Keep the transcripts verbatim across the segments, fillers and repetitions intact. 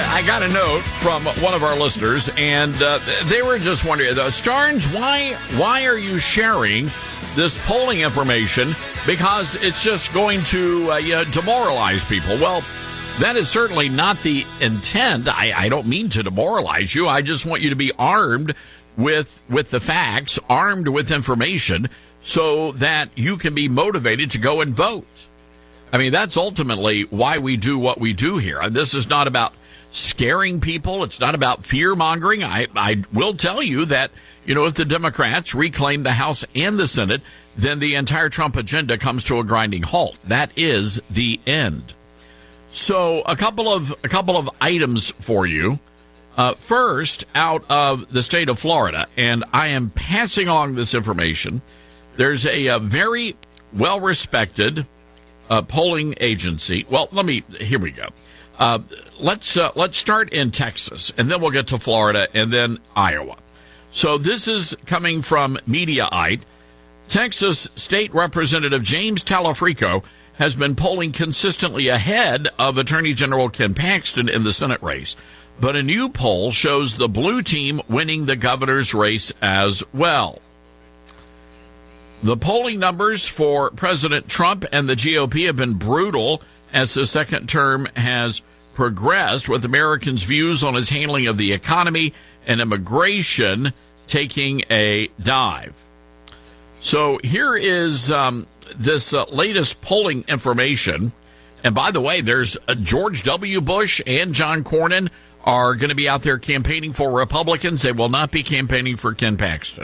I, I got a note from one of our listeners, and uh, they were just wondering, uh, Starnes, why why are you sharing this polling information? Because it's just going to uh, you know, demoralize people. Well, that is certainly not the intent. I, I don't mean to demoralize you. I just want you to be armed with with the facts, armed with information, so that you can be motivated to go and vote. I mean, that's ultimately why we do what we do here. This is not about scaring people. It's not about fear-mongering. I, I will tell you that, you know, if the Democrats reclaim the House and the Senate, then the entire Trump agenda comes to a grinding halt. That is the end. So a couple of a couple of items for you. Uh, first, out of the state of Florida, and I am passing along this information, there's a, a very well-respected uh, polling agency. Well, let me, here we go. Uh, let's uh, let's start in Texas, and then we'll get to Florida, and then Iowa. So this is coming from Mediaite. Texas State Representative James Talafrico has been polling consistently ahead of Attorney General Ken Paxton in the Senate race. But a new poll shows the blue team winning the governor's race as well. The polling numbers for President Trump and the G O P have been brutal as the second term has progressed, with Americans' views on his handling of the economy and immigration taking a dive. So here is um, this uh, latest polling information. And by the way, there's uh, George W. Bush and John Cornyn are going to be out there campaigning for Republicans. They will not be campaigning for Ken Paxton.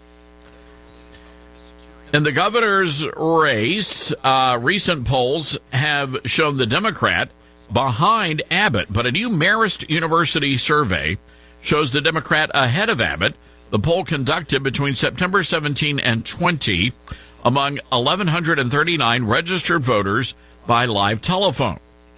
In the governor's race, uh, recent polls have shown the Democrat behind Abbott, but a new Marist University survey shows the Democrat ahead of Abbott. The poll conducted between September seventeenth and twentieth among one thousand one hundred thirty-nine registered voters by live telephone.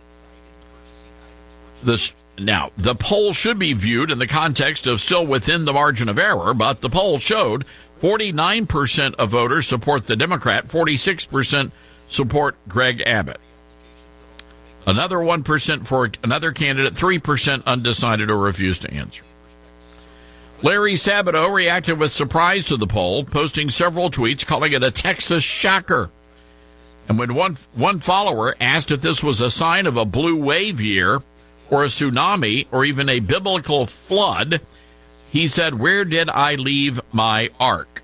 This Now, the poll should be viewed in the context of still within the margin of error, but the poll showed forty-nine percent of voters support the Democrat, forty-six percent support Greg Abbott. Another one percent for another candidate, three percent undecided or refused to answer. Larry Sabato reacted with surprise to the poll, posting several tweets calling it a Texas shocker. And when one one follower asked if this was a sign of a blue wave year, or a tsunami, or even a biblical flood, he said, "Where did I leave my ark?"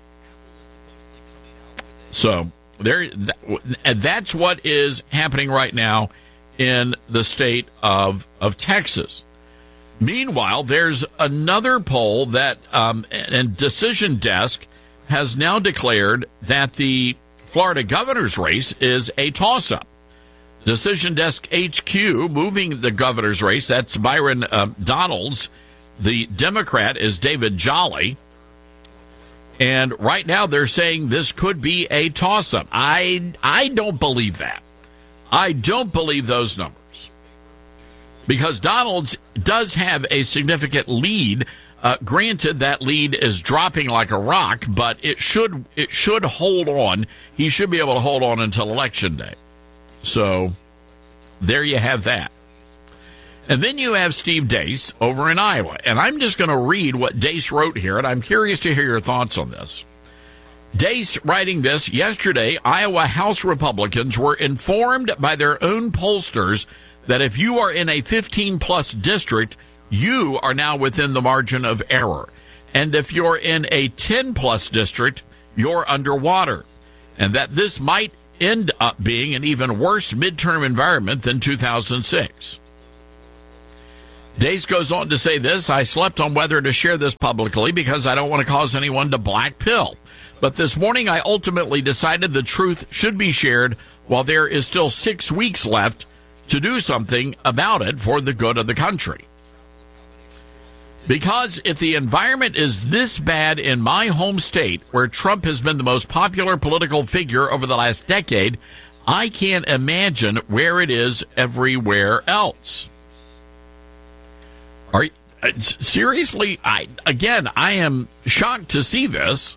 So there, that's what is happening right now in the state of, of Texas. Meanwhile, there's another poll that, um, and Decision Desk has now declared that the Florida governor's race is a toss-up. Decision Desk H Q moving the governor's race. That's Byron uh, Donalds. The Democrat is David Jolly. And right now they're saying this could be a toss-up. I, I don't believe that. I don't believe those numbers. Because Donalds does have a significant lead. Uh, granted, that lead is dropping like a rock, but it should it should hold on. He should be able to hold on until Election Day. So, there you have that. And then you have Steve Deace over in Iowa. And I'm just going to read what Deace wrote here, and I'm curious to hear your thoughts on this. Deace writing this, yesterday, Iowa House Republicans were informed by their own pollsters that if you are in a fifteen-plus district, you are now within the margin of error. And if you're in a ten-plus district, you're underwater. And that this might end up being an even worse midterm environment than two thousand six. Deace goes on to say this, "I slept on whether to share this publicly because I don't want to cause anyone to black pill. But this morning I ultimately decided the truth should be shared while there is still six weeks left to do something about it for the good of the country. Because if the environment is this bad in my home state, where Trump has been the most popular political figure over the last decade, I can't imagine where it is everywhere else." Are you, uh, seriously? I again, I am shocked to see this,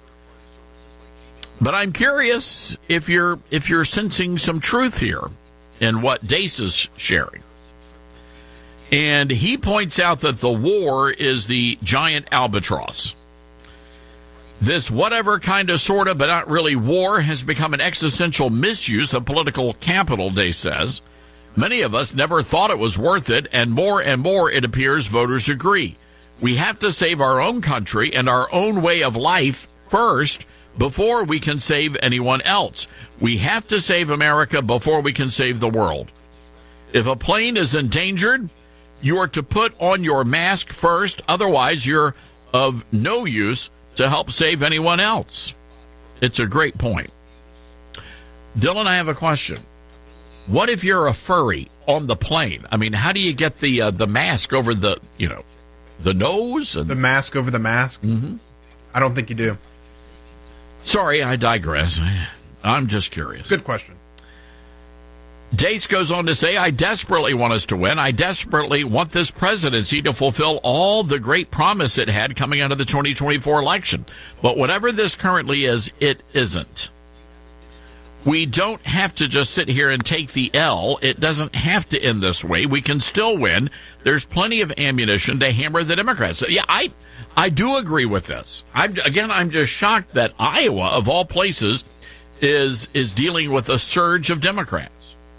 but I'm curious if you're if you're sensing some truth here in what Deace is sharing. And he points out that the war is the giant albatross. This whatever kind of sort of, but not really war has become an existential misuse of political capital, Day says. Many of us never thought it was worth it, and more and more it appears voters agree. We have to save our own country and our own way of life first before we can save anyone else. We have to save America before we can save the world. If a plane is endangered, you are to put on your mask first. Otherwise, you're of no use to help save anyone else. It's a great point. Dylan, I have a question. What if you're a furry on the plane? I mean, how do you get the uh, the mask over the, you know, the nose? And... The mask over the mask? Mm-hmm. I don't think you do. Sorry, I digress. I'm just curious. Good question. Dace goes on to say, I desperately want us to win. I desperately want this presidency to fulfill all the great promise it had coming out of the twenty twenty-four election. But whatever this currently is, it isn't. We don't have to just sit here and take the L. It doesn't have to end this way. We can still win. There's plenty of ammunition to hammer the Democrats. Yeah, I I do agree with this. I'm, again, I'm just shocked that Iowa, of all places, is is dealing with a surge of Democrats.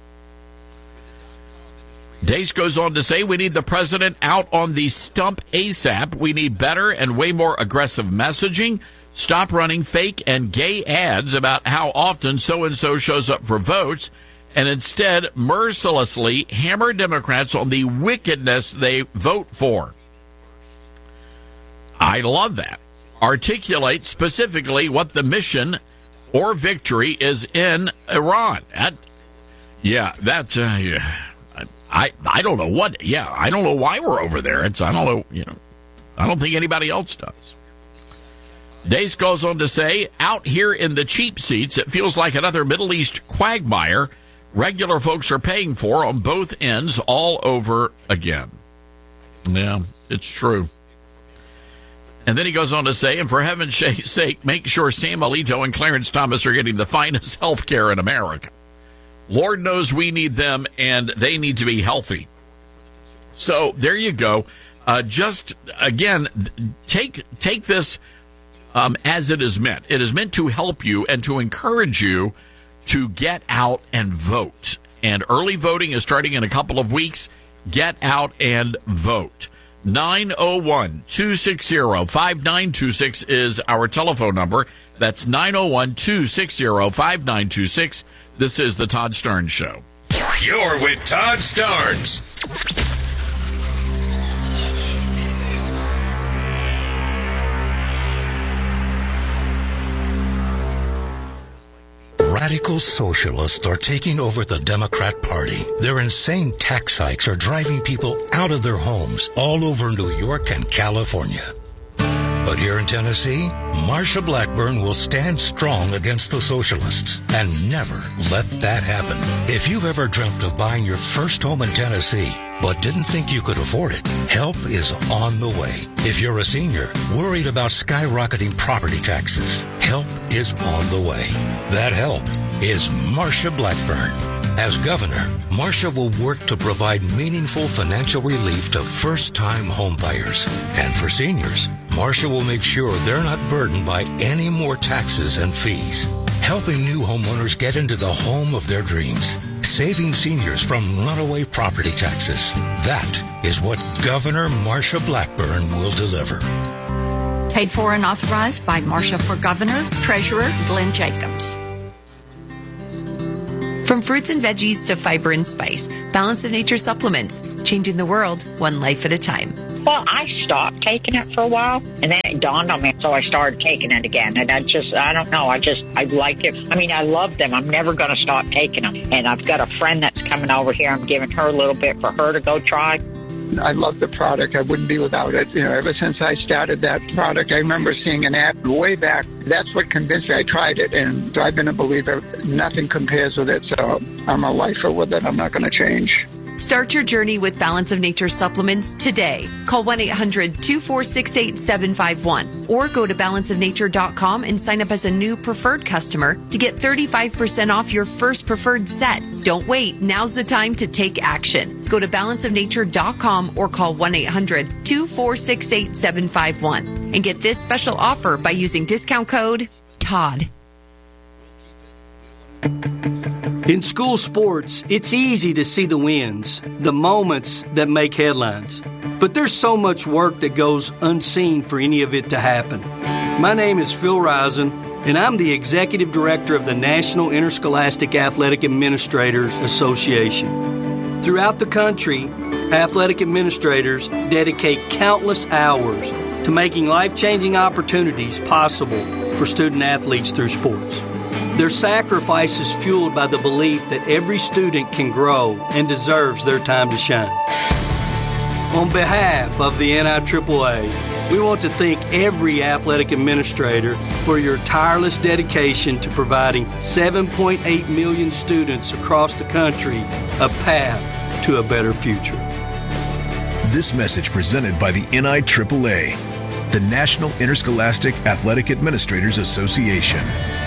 Dace goes on to say, we need the president out on the stump ASAP. We need better and way more aggressive messaging. Stop running fake and gay ads about how often so-and-so shows up for votes, and instead mercilessly hammer Democrats on the wickedness they vote for. I love that. Articulate specifically what the mission or victory is in Iran. That, yeah, that's... Uh, yeah. I, I don't know what, yeah, I don't know why we're over there. It's, I don't know, you know, I don't think anybody else does. Dace goes on to say, out here in the cheap seats, it feels like another Middle East quagmire regular folks are paying for on both ends all over again. Yeah, it's true. And then he goes on to say, and for heaven's sake, make sure Sam Alito and Clarence Thomas are getting the finest health care in America. Lord knows we need them, and they need to be healthy. So there you go. Uh, just, again, take take this um, as it is meant. It is meant to help you and to encourage you to get out and vote. And early voting is starting in a couple of weeks. Get out and vote. nine oh one, two six zero, five nine two six is our telephone number. That's nine oh one, two six zero, five nine two six. This is the Todd Starnes Show. You're with Todd Starnes. Radical socialists are taking over the Democrat Party. Their insane tax hikes are driving people out of their homes all over New York and California. But here in Tennessee, Marsha Blackburn will stand strong against the socialists and never let that happen. If you've ever dreamt of buying your first home in Tennessee, but didn't think you could afford it, help is on the way. If you're a senior worried about skyrocketing property taxes, help is on the way. That help is Marsha Blackburn. As governor, Marsha will work to provide meaningful financial relief to first-time homebuyers. And for seniors, Marsha will make sure they're not burdened by any more taxes and fees. Helping new homeowners get into the home of their dreams. Saving seniors from runaway property taxes. That is what Governor Marsha Blackburn will deliver. Paid for and authorized by Marsha for Governor, Treasurer Glenn Jacobs. From fruits and veggies to fiber and spice, Balance of Nature supplements, changing the world one life at a time. Well, I stopped taking it for a while, and then it dawned on me, so I started taking it again. And I just, I don't know, I just, I like it. I mean, I love them. I'm never going to stop taking them. And I've got a friend that's coming over here. I'm giving her a little bit for her to go try. I love the product. I wouldn't be without it. You know, ever since I started that product, I remember seeing an ad way back. That's what convinced me. I tried it, and so I've been a believer. Nothing compares with it, so I'm a lifer with it. I'm not going to change. Start your journey with Balance of Nature supplements today. Call one eight hundred two four six eight seven five one or go to balance of nature dot com and sign up as a new preferred customer to get thirty-five percent off your first preferred set. Don't wait. Now's the time to take action. Go to balance of nature dot com or call one eight hundred two four six eight seven five one and get this special offer by using discount code Todd. In school sports, it's easy to see the wins, the moments that make headlines. But there's so much work that goes unseen for any of it to happen. My name is Phil Risen, and I'm the Executive Director of the National Interscholastic Athletic Administrators Association. Throughout the country, athletic administrators dedicate countless hours to making life-changing opportunities possible for student athletes through sports. Their sacrifice is fueled by the belief that every student can grow and deserves their time to shine. On behalf of the N I triple A, we want to thank every athletic administrator for your tireless dedication to providing seven point eight million students across the country a path to a better future. This message presented by the N I triple A, the National Interscholastic Athletic Administrators Association.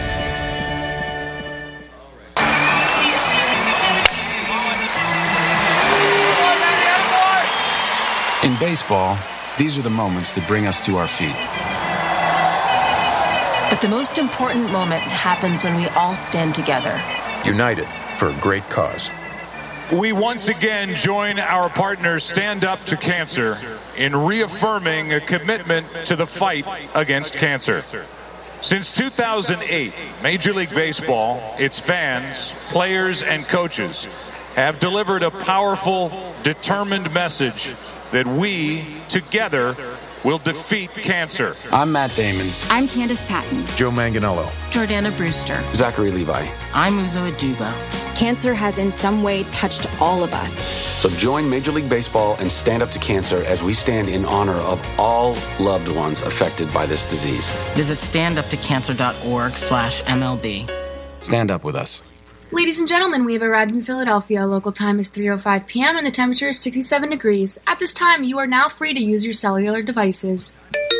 In baseball, these are the moments that bring us to our feet. But the most important moment happens when we all stand together. United for a great cause. We once again join our partners Stand Up to Cancer in reaffirming a commitment to the fight against cancer. Since two thousand eight, Major League Baseball, its fans, players, and coaches have delivered a powerful, determined message that we, together, will defeat cancer. I'm Matt Damon. I'm Candace Patton. Joe Manganiello. Jordana Brewster. Zachary Levi. I'm Uzo Aduba. Cancer has in some way touched all of us. So join Major League Baseball and Stand Up to Cancer as we stand in honor of all loved ones affected by this disease. Visit standuptocancer.org slash MLB. Stand up with us. Ladies and gentlemen, we have arrived in Philadelphia. Local time is three oh five p.m. and the temperature is sixty-seven degrees. At this time, you are now free to use your cellular devices.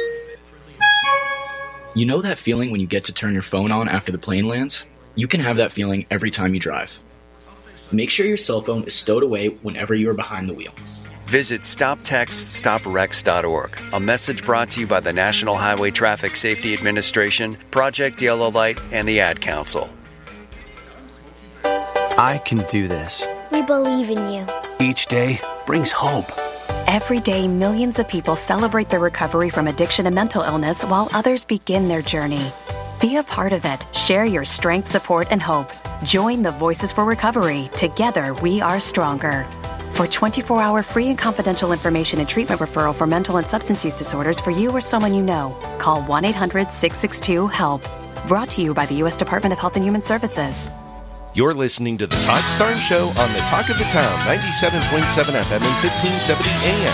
You know that feeling when you get to turn your phone on after the plane lands? You can have that feeling every time you drive. Make sure your cell phone is stowed away whenever you are behind the wheel. Visit stop text stop wrecks dot org. A message brought to you by the National Highway Traffic Safety Administration, Project Yellow Light, and the Ad Council. I can do this. We believe in you. Each day brings hope. Every day, millions of people celebrate their recovery from addiction and mental illness while others begin their journey. Be a part of it. Share your strength, support, and hope. Join the Voices for Recovery. Together, we are stronger. For twenty-four hour free and confidential information and treatment referral for mental and substance use disorders for you or someone you know, call one eight hundred six six two HELP. Brought to you by the U S Department of Health and Human Services. You're listening to The Todd Starnes Show on the Talk of the Town, ninety-seven point seven F M and fifteen seventy A M.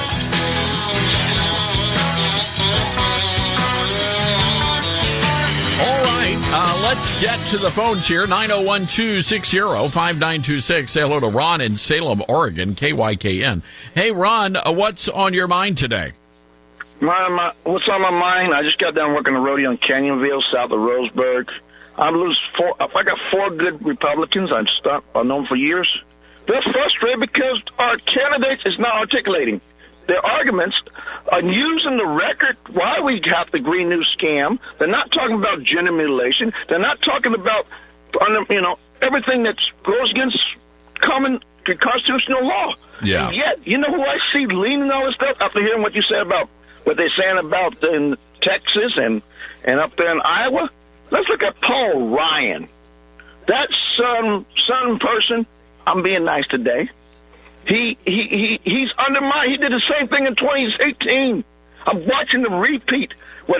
All right, uh, let's get to the phones here. nine oh one, two six zero, five nine two six. Say hello to Ron in Salem, Oregon, K Y K N. Hey, Ron, uh, what's on your mind today? My, my, what's on my mind? I just got done working the rodeo in Canyonville, south of Roseburg. I lose four. I got four good Republicans. I've stuck. I've known for years. They're frustrated because our candidates is not articulating their arguments on using the record. Why we have the Green New scam? They're not talking about gender mutilation. They're not talking about, you know, everything that goes against common constitutional law. Yeah. And yet, you know who I see leaning all this stuff after hearing what you said about what they're saying about in Texas and and up there in Iowa. Let's look at Paul Ryan. That son, son person, I'm being nice today. He, he, he, he's undermined. He did the same thing in twenty eighteen. I'm watching the repeat.